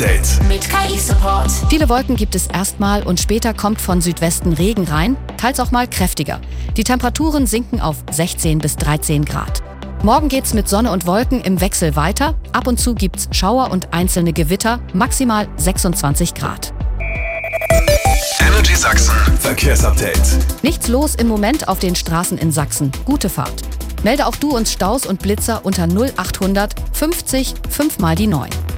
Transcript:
Mit KI-Support. Viele Wolken gibt es erstmal und später kommt von Südwesten Regen rein, teils auch mal kräftiger. Die Temperaturen sinken auf 16 bis 13 Grad. Morgen geht's mit Sonne und Wolken im Wechsel weiter. Ab und zu gibt's Schauer und einzelne Gewitter, maximal 26 Grad. Energy Sachsen Verkehrsupdate. Nichts los im Moment auf den Straßen in Sachsen. Gute Fahrt. Melde auch du uns Staus und Blitzer unter 0800 50 5 mal die 9.